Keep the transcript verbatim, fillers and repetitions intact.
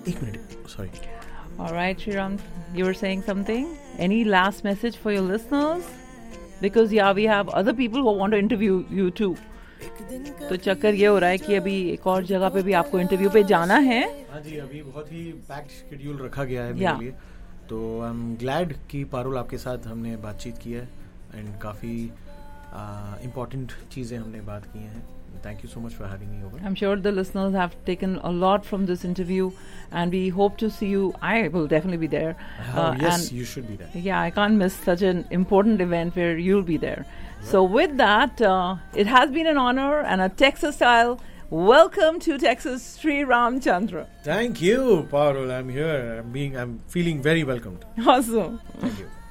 एक minute, sorry. All right, Shriram, you were saying something? Any last message for your listeners? Because yeah, we have other people who want to interview you too. तो चक्कर ये हो रहा है कि अभी एक और जगह पे भी आपको इंटरव्यू पे जाना है. हाँ जी, अभी बहुत ही पैक्ड शेड्यूल रखा गया है मेरे yeah. लिए. तो आई एम ग्लैड कि पारुल आपके साथ हमने बातचीत की है एंड काफ़ी इम्पोर्टेंट चीज़ें हमने बात की हैं. Thank you so much for having me over. I'm sure the listeners have taken a lot from this interview, and we hope to see you. I will definitely be there. Uh, yes, you should be there. Yeah, I can't miss such an important event where you'll be there. Right. So with that, uh, it has been an honor and a Texas style. Welcome to Texas, Sri Ramchandra. Thank you, Parul. I'm here. I'm being. I'm feeling very welcomed. Awesome. Thank you.